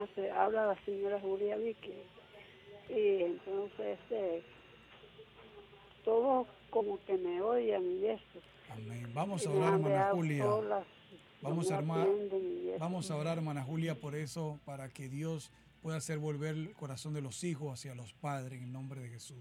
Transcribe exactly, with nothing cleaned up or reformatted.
Se habla la señora Julia Vicky y entonces este, todos como que me odian y eso Amén. Vamos y a me orar, han hermana dejado Julia. solas, no Vamos me a, armar, atienden y eso. vamos a orar, hermana Julia, por eso, para que Dios pueda hacer volver el corazón de los hijos hacia los padres en el nombre de Jesús.